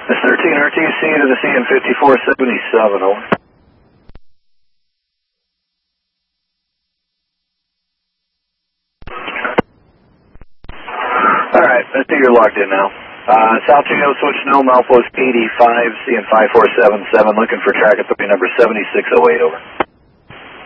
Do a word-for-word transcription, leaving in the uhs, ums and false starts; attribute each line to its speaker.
Speaker 1: This thirteen R T C to the C N fifty-four seventy-seven, over. Alright, I think you're logged in now. Uh, South Chino, switch no, Malpost P D five, C N five four seven seven, looking for track authority number seventy-six oh eight, over.